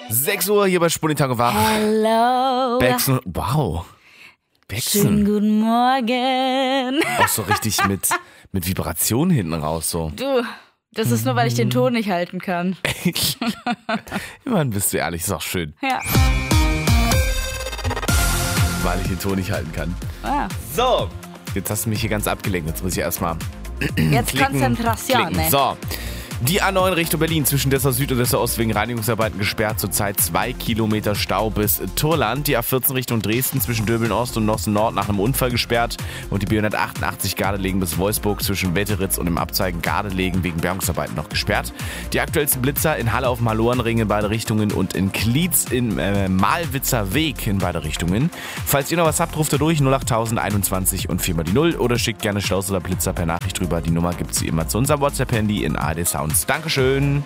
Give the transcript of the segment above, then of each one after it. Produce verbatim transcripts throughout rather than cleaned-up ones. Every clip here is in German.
sechs Uhr hier bei Spunni-Tag wach. Hello. Baxen. Wow. Schönen Baxen. guten Morgen. Auch so richtig mit, mit Vibration hinten raus. So. Du, das ist nur, weil ich den Ton nicht halten kann. Immerhin bist du ehrlich, ist auch schön. Ja. Weil ich den Ton nicht halten kann. Ah. So, jetzt hast du mich hier ganz abgelenkt. Jetzt muss ich erstmal Jetzt klicken, Konzentration, klicken. ne? So. Die A neun Richtung Berlin zwischen Dessau Süd und Dessau Ost wegen Reinigungsarbeiten gesperrt. Zurzeit zwei Kilometer Stau bis Turland. Die A vierzehn Richtung Dresden zwischen Döbeln Ost und Nossen Nord nach einem Unfall gesperrt. Und die B hundertachtundachtzig Gardelegen bis Wolfsburg zwischen Wetteritz und dem Abzweigen Gardelegen wegen Bergungsarbeiten noch gesperrt. Die aktuellsten Blitzer in Halle auf dem Hallorenring in beide Richtungen und in Klietz im äh, Malwitzer Weg in beide Richtungen. Falls ihr noch was habt, ruft ihr durch null acht tausend einundzwanzig und viermal die null oder schickt gerne Staus oder Blitzer per Nachricht rüber. Die Nummer gibt es wie immer zu unserem WhatsApp-Handy in A R D Sounds. Dankeschön.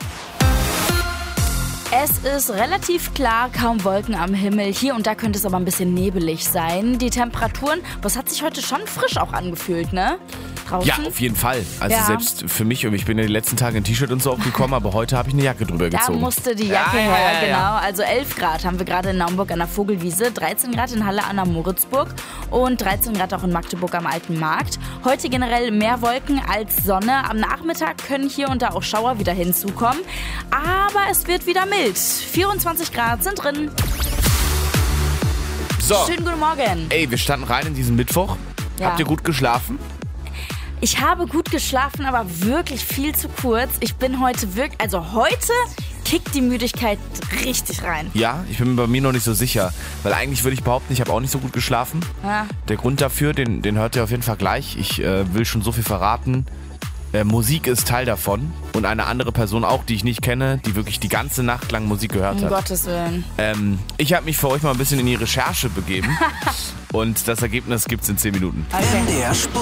Es ist relativ klar, kaum Wolken am Himmel. Hier und da könnte es aber ein bisschen nebelig sein. Die Temperaturen, was hat sich heute schon frisch auch angefühlt, ne? Draußen? Ja, auf jeden Fall. Also Ja. selbst für mich, ich bin ja die letzten Tage in T-Shirt und so aufgekommen, aber heute habe ich eine Jacke drüber Da gezogen. musste die Jacke Ja, ja, her, ja, ja. genau. Also elf Grad haben wir gerade in Naumburg an der Vogelwiese, dreizehn Grad in Halle an der Moritzburg und dreizehn Grad auch in Magdeburg am Alten Markt. Heute generell mehr Wolken als Sonne. Am Nachmittag können hier und da auch Schauer wieder hinzukommen. Aber es wird wieder mild. vierundzwanzig Grad sind drin. So, Schönen guten Morgen. ey, wir standen rein in diesen Mittwoch. Ja. Habt ihr gut geschlafen? Ich habe gut geschlafen, aber wirklich viel zu kurz. Ich bin heute wirklich, also heute kickt die Müdigkeit richtig rein. Ja, ich bin mir bei mir noch nicht so sicher. Weil eigentlich würde ich behaupten, ich habe auch nicht so gut geschlafen. Ja. Der Grund dafür, den, den hört ihr auf jeden Fall gleich. Ich äh, will schon so viel verraten. Äh, Musik ist Teil davon. Und eine andere Person auch, die ich nicht kenne, die wirklich die ganze Nacht lang Musik gehört Um hat. Gottes Willen. Ähm, ich habe mich für euch mal ein bisschen in die Recherche begeben. Und das Ergebnis gibt's in zehn Minuten. Okay. Der